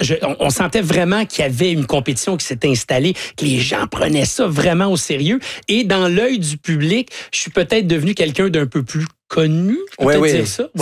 on sentait vraiment qu'il y avait une compétition qui s'était installée, que les gens prenaient ça vraiment au sérieux. Et dans l'œil du public, je suis peut-être devenu quelqu'un d'un peu plus connu, peut-être dire ça.